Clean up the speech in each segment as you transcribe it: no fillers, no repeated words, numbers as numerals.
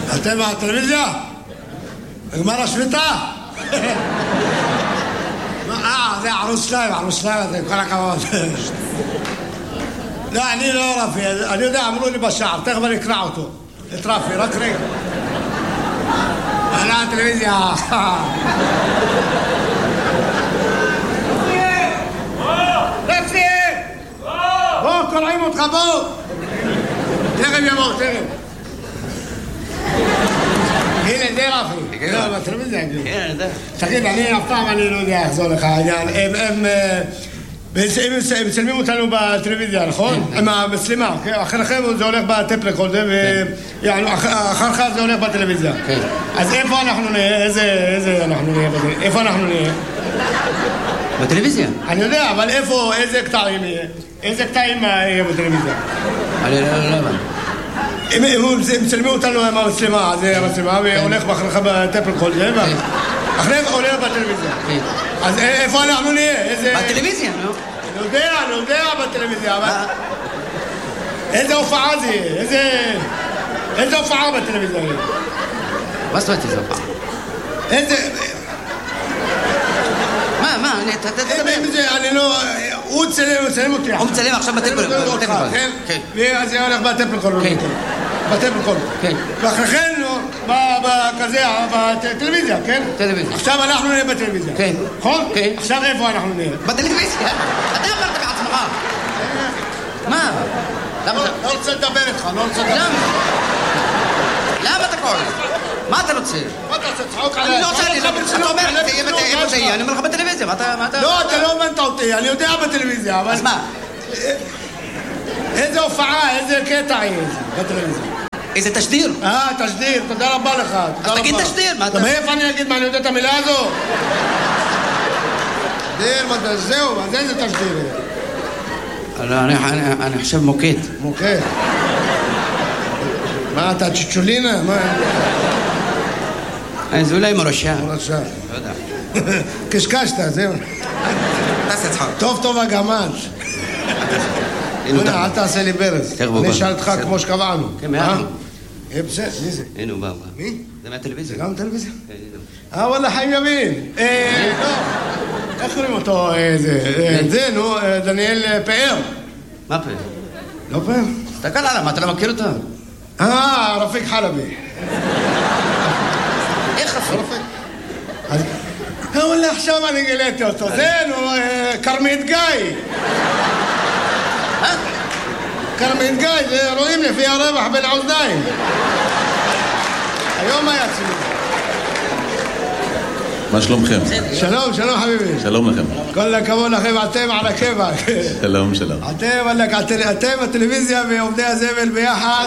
אתם מהטלוויזיה? נגמר השביתה? זה ערוץ 2, זה כל הכבוד. לא, אני לא רפי, אני יודע, אמרו לי בשער, תכף אני אקרא אותו. את רפי, רק רגע. אהלן, טלוויזיה. רפי! בוא, קוראים אותך, בוא! תכף יבוא, תכף. הנה, זה רפי. לא, בטלוויזיה. כן, אני יודע. תגיד, אני אף פעם אני לא יודע איך זה הולך העניין. הם מצלמים אותנו בטלוויזיה, נכון? עם המצלמה. אחריכם זה הולך בטפ רקורדר, ואחריך זה הולך בטלוויזיה. אז איפה אנחנו נהיה? איזה אנחנו נהיה? איפה אנחנו נהיה? בטלוויזיה. אני יודע, אבל איפה, איזה קטעים יהיה? איזה קטעים יהיה בטלוויזיה? אני לא הבנתי. הם מצלמים אותנו עם המצלמה, זה המצלמה, והולך אחריך בטפ רקורדר, אחריך הולך בטלוויזיה. אז איפה אנחנו נהיה? בטלוויזיה, נו. אני יודע בטלוויזיה, אבל... איזה הופעה זה יהיה? איזה הופעה בטלוויזיה יהיה? מה זאת אומרת איזה הופעה? איזה... מה? אני לא... הוא מצלם אותי. הוא מצלם עכשיו בטלפון. כן? ואז זה הולך בטלפון. בטלפון. ואחריכן, כזה, בטלוויזיה, כן? טלוויזיה. עכשיו אנחנו נהיה בטלוויזיה. כן. נכון? כן. עכשיו איפה אנחנו נהיה? בטלוויזיה. אתה אמרת בעצמך. מה? לא רוצה לדבר איתך, לא רוצה לדבר. למה אתה קורא? מה אתה רוצה? מה אתה רוצה? צחוק עליי. אני לא רוצה, אתה אומר, אני אומר לך בטלוויזיה, מה אתה... לא, אתה לא הבנת אותי, אני יודע בטלוויזיה, אבל... אז מה? איזה הופעה, איזה קטע יהיה בטלוויזיה? איזה תשדיר? תשדיר, תודה רבה לך. אז תגיד תשדיר, מה אתה... מאיפה אני אגיד מה, אני יודע את המילה הזו? תשדיר, זהו, אז איזה תשדיר? אני חושב מוקד. מוקד? מה, אתה צ'צ'ולינה? מה? זה אולי מורשה. מורשה. לא יודע. קשקשת, זהו. תעשה צחוק. טוב הגמד. אל תעשה לי ברז. אני אשאל אותך כמו שקבענו. כן, מעט. בסדר, מי זה? הנה הוא בא. מי? זה מהטלוויזיה. זה גם טלוויזיה? וואלה, חיים ימין. איך קוראים אותו? זה, נו, דניאל פאר. מה פאר? לא פאר? תסתכל עליו, מה אתה לא מכיר אותו? רפיק חלבי. איך רפיק? וואלה, עכשיו אני גיליתי אותו. זה, נו, קרמית גיא. קרמית גיא, זה רואים לפי הרווח בין האוזניים. היום היה צילום. מה שלומכם? שלום חביבי. שלום לכם. כל הכבוד לכם, אתם על הקבע. שלום. אתם הטלוויזיה ועובדי הזבל ביחד.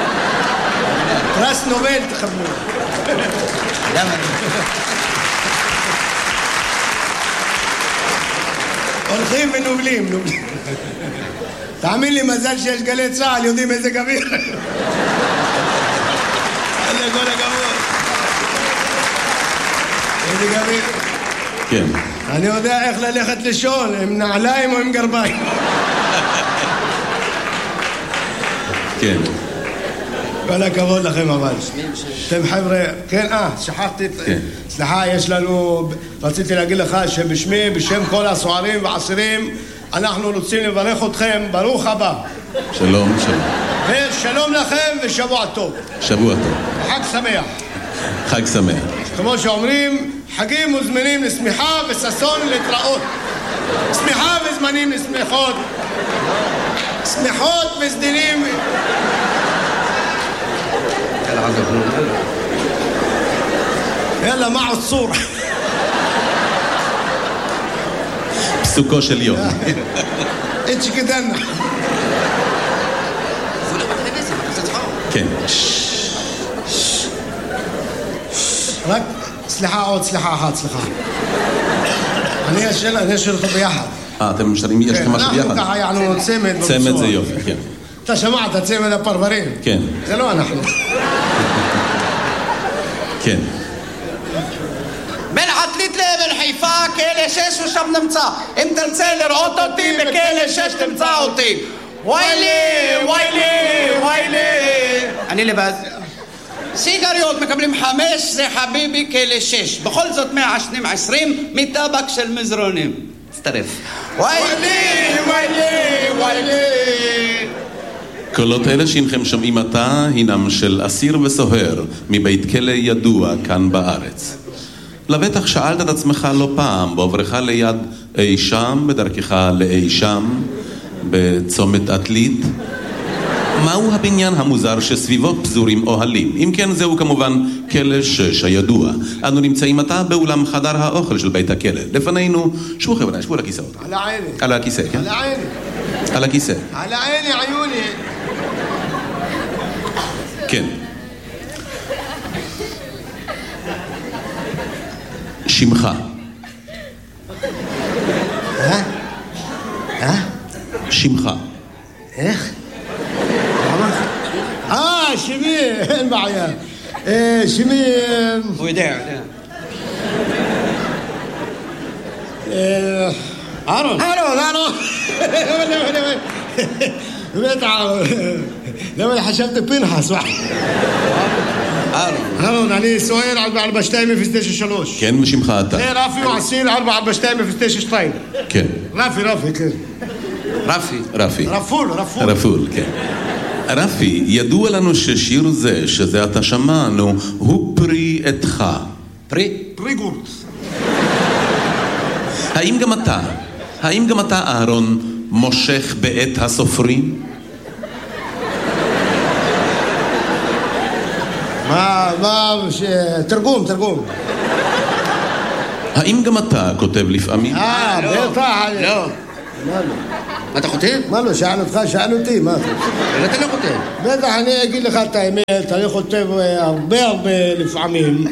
פרס נובל תקבלו. למה? הולכים ונובלים. תאמין לי, מזל שיש גלי צהל, יודעים איזה גביר. איזה כל הכבוד. איזה גביר. כן. אני יודע איך ללכת לישון, עם נעליים או עם גרביים. כן. כל הכבוד לכם אבל. אתם חבר'ה, כן, שכחתי, סליחה, יש לנו, רציתי להגיד לך שבשמי, בשם כל הסוערים והאסירים, אנחנו רוצים לברך אתכם, ברוך הבא. שלום. ושלום לכם ושבוע טוב. שבוע טוב. חג שמח. חג שמח. כמו שאומרים, חגים מוזמנים לשמחה וששון להתראות. שמחה וזמנים לשמחות. שמחות וסדינים. יאללה, מה עוצור? פסוקו של יום. איצ'י כדנה. זה הולך בטלוויזיה, אתה עושה צחוק? כן. רק, סליחה, סליחה. אני אשאיר אותו ביחד. אתם משארים, יש לכם משהו ביחד? אנחנו ככה יענו צמד. צמד זה יופי, כן. אתה שמעת, צמד הפרברים? כן. זה לא אנחנו. כן. בין עתלית לאבן חיפה, כלא 6 ושם נמצא. אם תרצה לראות אותי, בכלא 6 תמצא אותי. ויילי. אני לבד. סיגריות מקבלים 5, זה חביבי כאלה 6. בכל זאת 120 מטבק של מזרונים. תצטרף. ויילי. קולות אלה שהנכם שומעים עתה הינם של אסיר וסוהר מבית כלא ידוע כאן בארץ. לבטח שאלת את עצמך לא פעם בעוברך ליד אי שם, בדרכך לאי שם, בצומת עתלית, מהו הבניין המוזר שסביבו פזורים אוהלים? אם כן, זהו כמובן כלא 6 הידוע. אנו נמצאים עתה באולם חדר האוכל של בית הכלא. לפנינו, שבו חבר'ה, שבו על הכיסאות. על העיני. על הכיסא, כן? על העיני. על הכיסא. על העיני, עיוני. כן. שמך. שמך. איך? שמי, אין בעיה. שמי... הוא יודע. אהרון. באמת אהרון. למה חשבתי פנחס? אהרון, אני סוער 442-093. כן, ושמך אתה? זה רפי ועסיל 442-092. כן. רפי, כן. רפי. רפול, כן. רפי, ידוע לנו ששיר זה, שזה אתה שמענו, הוא פרי עתך. פרי גורט. האם גם אתה, אהרון, מושך בעת הסופרים? תרגום. האם גם אתה כותב לפעמים? בטח. לא. מה אתה כותב? מה לא, שאל אותי, מה? אתה לא כותב. בטח, אני אגיד לך את האמת, אני כותב הרבה לפעמים.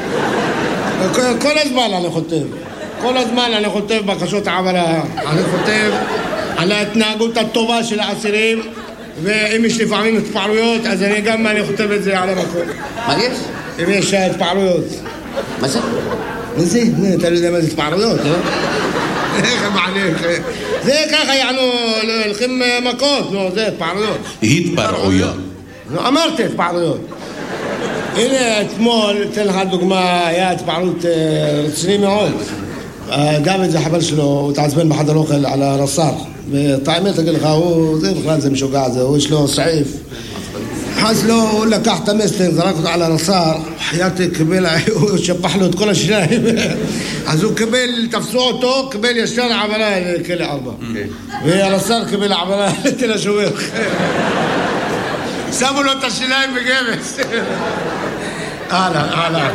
כל הזמן אני כותב בקשות העברה. אני כותב על ההתנהגות הטובה של האסירים, ואם יש לפעמים התפעלויות, אז אני כותב את זה על המקום. מה יש? אם יש התפעלויות. מה זה? אתה לא יודע מה זה התפעלויות, לא? איך מעניין? זה ככה הולכים מכות, זה התפעלויות. התפרעויות. אמרתי התפעלויות. הנה אתמול, אתן לך דוגמה, היה התפעלות רציני מאוד. דוד זה חבר שלו, הוא התעצבן בחדר אוכל על הרס"ר. וטעמת אגיד לך, זה בכלל זה משוגע, הוא יש לו סעיף. אז הוא לקח את המסטר, זרק אותו על הרס"ר, חייתי קיבל, הוא שפח לו את כל השיניים. אז הוא תפסו אותו, קיבל ישר עברה לכלא 4. והרס"ר קיבל עברה לתל השומר. שמו לו את השיניים בגבס. הלאה.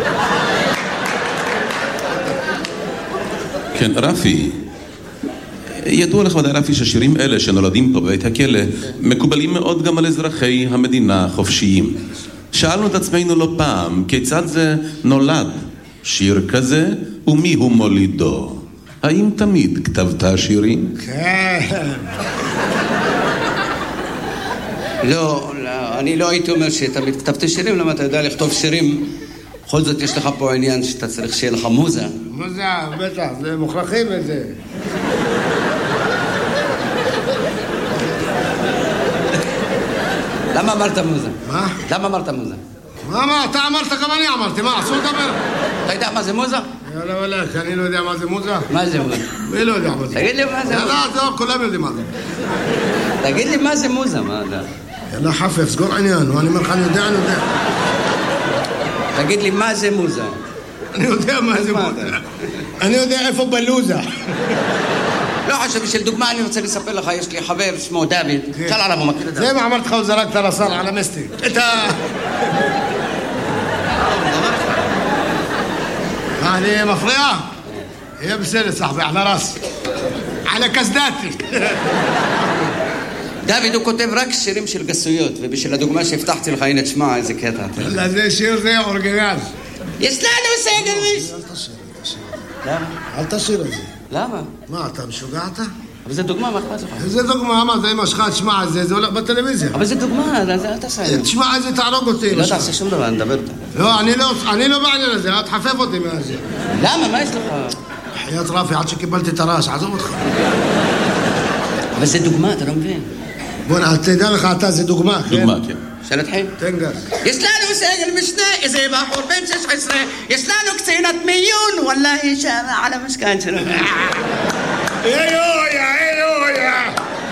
כן, רפי, ידוע לך ודאי רפי ששירים אלה שנולדים פה בבית הכלא מקובלים מאוד גם על אזרחי המדינה החופשיים. שאלנו את עצמנו לא פעם, כיצד זה נולד שיר כזה ומי הוא מולידו? האם תמיד כתבת שירים? כן. לא, אני לא הייתי אומר שתמיד כתבתי שירים, למה אתה יודע לכתוב שירים? בכל זאת יש לך פה עניין שאתה צריך שיהיה לך מוזה. מוזה, בטח, זה מוכרחים את זה. למה אמרת מוזה? מה? למה אמרת מוזה? מה? אתה אמרת, גם אני אמרתי, מה? אסור לדבר? אתה יודע מה זה מוזה? יאללה, אני לא יודע מה זה מוזה. מה זה מוזה? מי לא יודע מה זה? תגיד לי מה זה מוזה. יאללה, כולם יודעים מה זה. תגיד לי מה זה מוזה, מה אתה? יאללה, חפף, סגור עניין, אני אומר לך, אני יודע. תגיד לי מה זה מוזה. אני יודע מה זה מוזה. אני יודע איפה בלוזה. לא חשב, בשביל דוגמה אני רוצה לספר לך, יש לי חבר שמו דוד, צל עליו הוא מכיר את זה. זה מה אמרתי לך, הוא זרק את הרס"ר על המסטי. אני מפריע? יהיה בסדר, סחבי, על הרס. על הקסדתי. דוד הוא כותב רק שירים של גסויות, ובשביל הדוגמה שהבטחתי לך, הנה תשמע איזה קטע. לא, זה שיר זה אורגינל. יש לנו סגל. אל תשיר. למה? אל תשיר את זה. למה? מה, אתה משוגעת? אבל זה דוגמה, מה אכפת לך? זה דוגמה, מה, זה אמא שלך, תשמע, זה הולך בטלוויזיה. אבל זה דוגמה, אל תעשה את זה. תשמע, זה תערוג אותי. לא תעשה שום דבר, נדבר אותה. לא, אני לא בעניין הזה, אל תחפף אותי מהזה. למה? מה יש לך? חיית רפי, עד שקיבלתי את הרעש, עזוב אותך. אבל זה דוגמה, אתה לא מבין. בוא, תדע לך, אתה זה דוגמה, כן? דוגמה, כן. שנתחיל? תנגש. יש לנו סגל משנה, איזה בחור בן 16, יש לנו קצינת מיון, וואלה שמה על המשכן שלנו. אלויה.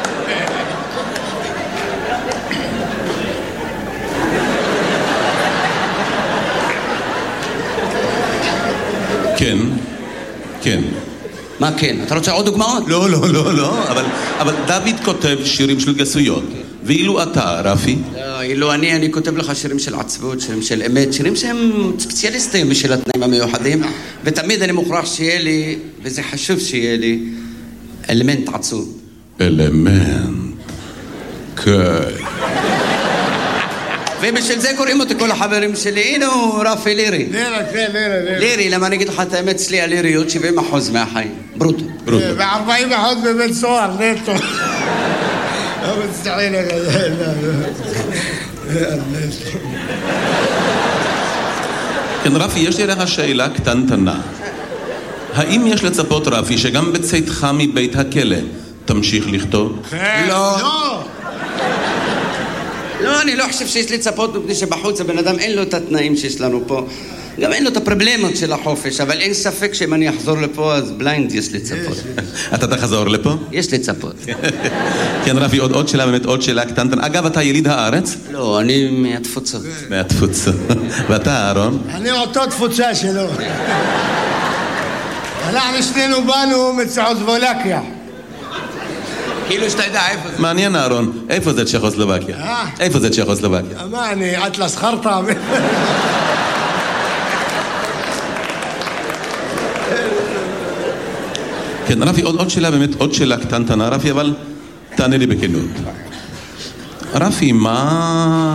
כן. מה כן? אתה רוצה עוד דוגמאות? לא, אבל דוד כותב שירים של גסויות. ואילו אתה, רפי? לא, אילו אני כותב לך שירים של עצבות, שירים של אמת, שירים שהם ספציאליסטיים בשביל התנאים המיוחדים, ותמיד אני מוכרח שיהיה לי, וזה חשוב שיהיה לי, אלמנט עצוב. אלמנט. כן. ובשביל זה קוראים אותי כל החברים שלי, הנה הוא רפי לירי. לירי, למה אני אגיד לך את האמת שלי, הליריות 70% מהחיים, ברוטו. ו40% בבית סוהר, נטו. לא מצטעין כן, רפי, יש לי לך שאלה קטנטנה. האם יש לצפות, רפי, שגם בצאתך מבית הכלא תמשיך לכתוב? לא. לא, אני לא חושב שיש לצפות מפני שבחוץ הבן אדם אין לו את התנאים שיש לנו פה. גם אין לו את הפרובלמות של החופש, אבל אין ספק שאם אני אחזור לפה, אז בליינד יש לצפות. אתה תחזור לפה? יש לצפות. כן, רפי, עוד שאלה, באמת עוד שאלה קטנטנה. אגב, אתה יליד הארץ? לא, אני מהתפוצות. מהתפוצות. ואתה, אהרון? אני אותו תפוצה שלו. אנחנו שנינו באנו מצ'כוסלובקיה. כאילו שאתה יודע איפה זה. מעניין, אהרון. איפה זה צ'כוסלובקיה? איפה זה צ'כוסלובקיה? מה, אני אטלס חרטה? כן, רפי, עוד שאלה, באמת עוד שאלה קטנטנה, רפי, אבל תענה לי בכנות. רפי, מה